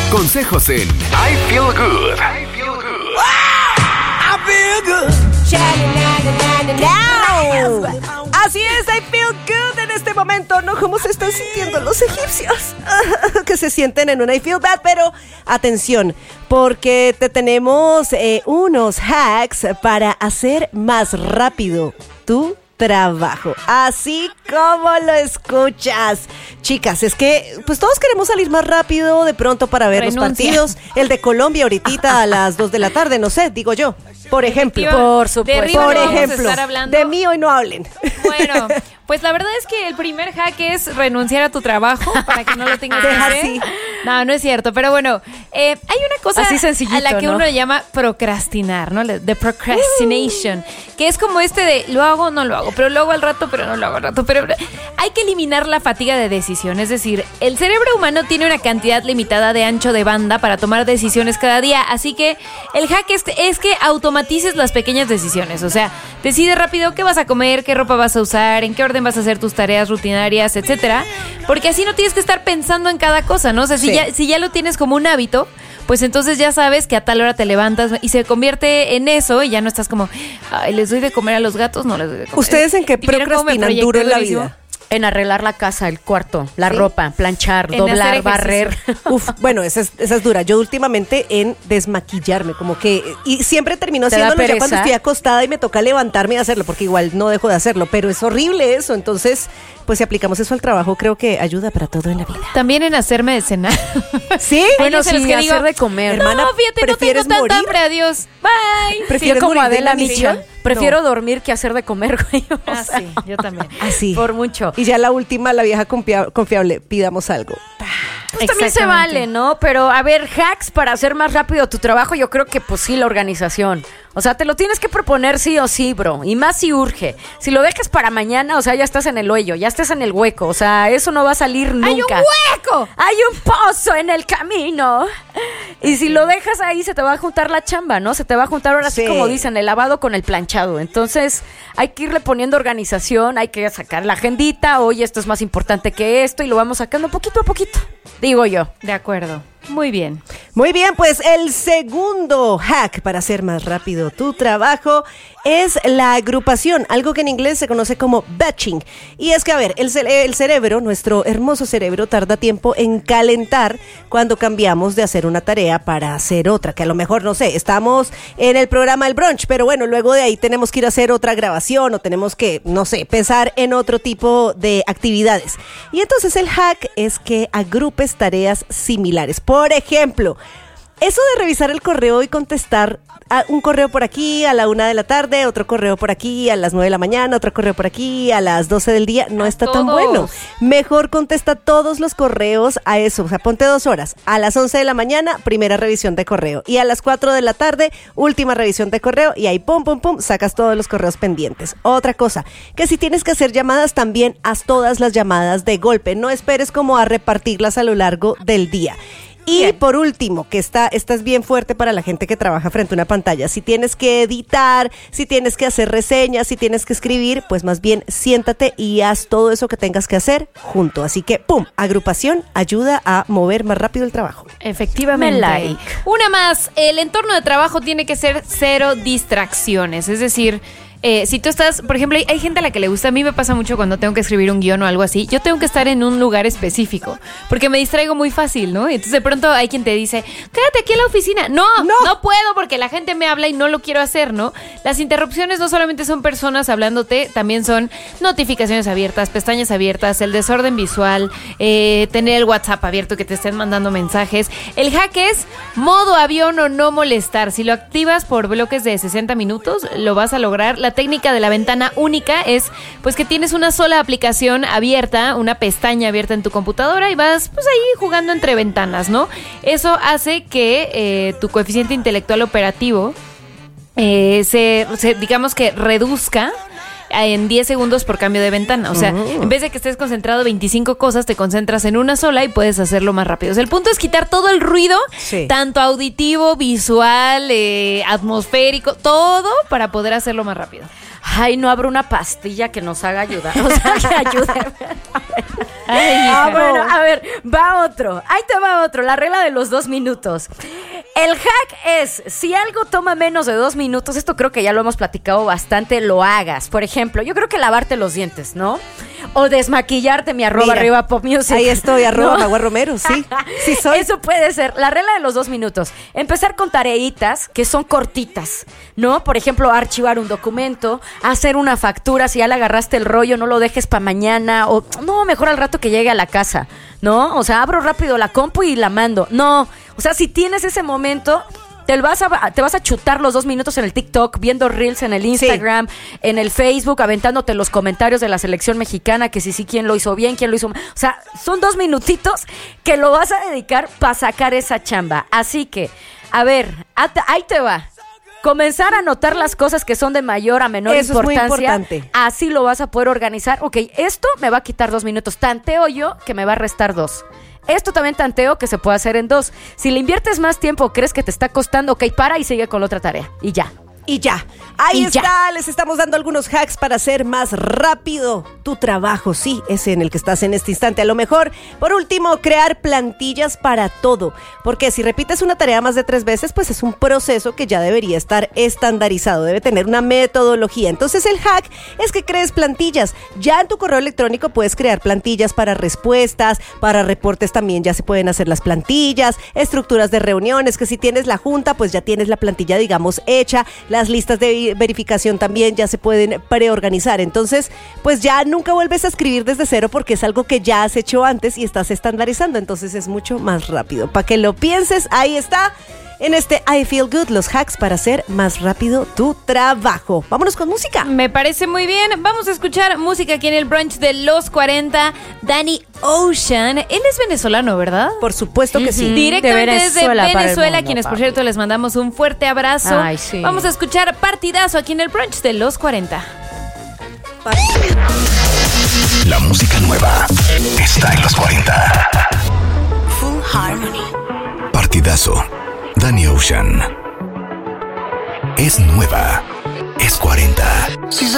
Consejos en I Feel Good. I Feel Good. I Feel Good. Así es, I feel good en este momento, ¿no? ¿Cómo se están sintiendo los egipcios? Que se sienten en un I feel bad, pero atención, porque te tenemos unos hacks para hacer más rápido tu trabajo, así como lo escuchas. Chicas, es que pues todos queremos salir más rápido de pronto para ver los partidos. El de Colombia ahorita a las 2 de la tarde, no sé, digo yo. Por ejemplo. Por supuesto. Por ejemplo, de mí hoy no hablen. Bueno, pues la verdad es que el primer hack es renunciar a tu trabajo para que no lo tengas que hacer. Así. No, no es cierto, pero bueno, hay una cosa así sencillito, a la que ¿no? uno le llama procrastinar, ¿no? The procrastination, que es como de lo hago o no lo hago, pero lo hago al rato, pero no lo hago al rato, pero hay que eliminar la fatiga de decisión, es decir, el cerebro humano tiene una cantidad limitada de ancho de banda para tomar decisiones cada día, así que el hack es que automatices las pequeñas decisiones, o sea, decide rápido qué vas a comer, qué ropa vas a usar, en qué orden vas a hacer tus tareas rutinarias, etcétera, porque así no tienes que estar pensando en cada cosa, ¿no? O sea, si ya lo tienes como un hábito, pues entonces ya sabes que a tal hora te levantas y se convierte en eso y ya no estás como, ay, ¿les doy de comer a los gatos? No les doy de comer. ¿Ustedes en qué procrastinan duro en la vida? En arreglar la casa, el cuarto, la ropa, planchar, En doblar, hacer barrer. Uf, bueno, esa es dura. Yo últimamente en desmaquillarme, como que, y siempre termino ¿Te da haciéndolo ya pereza? cuando estoy acostada y me toca levantarme y hacerlo, porque igual no dejo de hacerlo, pero es horrible eso. Entonces, pues si aplicamos eso al trabajo, creo que ayuda para todo en la vida. También en hacerme de cenar. ¿Sí? Bueno, sí, sí, hacer de comer. Hermana, no, fíjate, no tengo ¿prefieres tanta morir? hambre, adiós. Bye. ¿Prefieres Yo como morir de Adela inanición? Micha, prefiero dormir que hacer de comer, güey. Ah, sí, yo también. Así. Por mucho. Y ya la última, la vieja confiable, pidamos algo. Pues también se Exactamente. vale, ¿no? Pero, a ver, hacks para hacer más rápido tu trabajo, yo creo que pues sí, la organización. O sea, te lo tienes que proponer sí o sí, bro. Y más si urge. Si lo dejas para mañana, o sea, ya estás en el hoyo, ya estás en el hueco. O sea, eso no va a salir nunca. ¡Hay un hueco! ¡Hay un pozo en el camino! Y si lo dejas ahí, se te va a juntar la chamba, ¿no? Se te va a juntar ahora sí, Sí. como dicen, el lavado con el planchado. Entonces, hay que irle poniendo organización, hay que sacar la agendita. Oye, esto es más importante que esto. Y lo vamos sacando poquito a poquito, digo yo. De acuerdo. Muy bien. Muy bien, pues el segundo hack para hacer más rápido tu trabajo es la agrupación, algo que en inglés se conoce como batching. Y es que, a ver, el cerebro, nuestro hermoso cerebro, tarda tiempo en calentar cuando cambiamos de hacer una tarea para hacer otra, que a lo mejor, no sé, estamos en el programa del brunch, pero bueno, luego de ahí tenemos que ir a hacer otra grabación o tenemos que, no sé, pensar en otro tipo de actividades. Y entonces el hack es que agrupes tareas similares. Por ejemplo, eso de revisar el correo y contestar a un correo por aquí a la 1 de la tarde, otro correo por aquí a las 9 de la mañana, otro correo por aquí a las 12 del día, no está tan bueno. Mejor contesta todos los correos a eso, o sea, ponte 2 horas. A las 11 de la mañana, primera revisión de correo. Y a las 4 de la tarde, última revisión de correo. Y ahí, pum, pum, pum, sacas todos los correos pendientes. Otra cosa, que si tienes que hacer llamadas, también haz todas las llamadas de golpe. No esperes como a repartirlas a lo largo del día. Y bien, por último, que esta es bien fuerte para la gente que trabaja frente a una pantalla. Si tienes que editar, si tienes que hacer reseñas, si tienes que escribir, pues más bien siéntate y haz todo eso que tengas que hacer junto. Así que, ¡pum! Agrupación ayuda a mover más rápido el trabajo. Efectivamente. Me like. Una más, el entorno de trabajo tiene que ser 0 distracciones. Es decir, si tú estás, por ejemplo, hay gente a la que le gusta, a mí me pasa mucho cuando tengo que escribir un guión o algo así, yo tengo que estar en un lugar específico, porque me distraigo muy fácil, ¿no? Entonces de pronto hay quien te dice, quédate aquí en la oficina. No puedo porque la gente me habla y no lo quiero hacer, ¿no? Las interrupciones no solamente son personas hablándote, también son notificaciones abiertas, pestañas abiertas, el desorden visual, tener el WhatsApp abierto, que te estén mandando mensajes. El hack es modo avión o no molestar. Si lo activas por bloques de 60 minutos, lo vas a lograr. La técnica de la ventana única es pues que tienes una sola aplicación abierta, una pestaña abierta en tu computadora y vas pues ahí jugando entre ventanas, ¿no? Eso hace que tu coeficiente intelectual operativo digamos que reduzca en 10 segundos por cambio de ventana. O sea, en vez de que estés concentrado 25 cosas, te concentras en una sola y puedes hacerlo más rápido. O sea, el punto es quitar todo el ruido, tanto auditivo, visual, atmosférico, todo para poder hacerlo más rápido. Ay, no habrá una pastilla que nos haga ayudar. O sea, que ayude. Ay, hija. Bueno, a ver, va otro. Ahí te va otro. La regla de los 2 minutos. El hack es, si algo toma menos de 2 minutos, esto creo que ya lo hemos platicado bastante, lo hagas. Por ejemplo, yo creo que lavarte los dientes, ¿no? O desmaquillarte, mi @, Mira, arriba Pop Music. Ahí estoy, ¿no? Magua Romero, sí. Sí soy. Eso puede ser. La regla de los 2 minutos. Empezar con tareitas que son cortitas, ¿no? Por ejemplo, archivar un documento, hacer una factura, si ya le agarraste el rollo, no lo dejes para mañana, o no, mejor al rato que llegue a la casa, ¿no? O sea, abro rápido la compu y la mando. No, o sea, si tienes ese momento, te vas a chutar los 2 minutos en el TikTok, viendo Reels en el Instagram, en el Facebook, aventándote los comentarios de la selección mexicana, que sí, quién lo hizo bien, quién lo hizo mal. O sea, son 2 minutitos que lo vas a dedicar para sacar esa chamba. Así que, a ver, ahí te va. Comenzar a notar las cosas que son de mayor a menor Eso importancia. es muy importante. Así lo vas a poder organizar. Ok, esto me va a quitar 2 minutos. Tanteo yo que me va a restar 2. Esto también tanteo que se puede hacer en 2. Si le inviertes más tiempo, crees que te está costando, ok, para y sigue con la otra tarea. Y ya. Y ya. Ahí Y está. ya. Les estamos dando algunos hacks para hacer más rápido tu trabajo. Sí, ese en el que estás en este instante. A lo mejor, por último, crear plantillas para todo. Porque si repites una tarea más de 3 veces, pues es un proceso que ya debería estar estandarizado. Debe tener una metodología. Entonces el hack es que crees plantillas. Ya en tu correo electrónico puedes crear plantillas para respuestas, para reportes también ya se pueden hacer las plantillas, estructuras de reuniones, que si tienes la junta, pues ya tienes la plantilla, digamos, hecha. Las listas de verificación también ya se pueden preorganizar. Entonces, pues ya nunca vuelves a escribir desde cero porque es algo que ya has hecho antes y estás estandarizando. Entonces es mucho más rápido. Para que lo pienses, ahí está. En este I Feel Good, los hacks para hacer más rápido tu trabajo. Vámonos con música. Me parece muy bien. Vamos a escuchar música aquí en el brunch de los 40. Danny Ocean. Él es venezolano, ¿verdad? Por supuesto que sí. Directamente desde Venezuela para el Venezuela, mundo, quienes por papi. cierto les mandamos un fuerte abrazo. Ay, sí. Vamos a escuchar Partidazo aquí en el brunch de los 40. La música nueva está en los 40. Full Harmony. Partidazo. Danny Ocean. Es nueva. Es 40.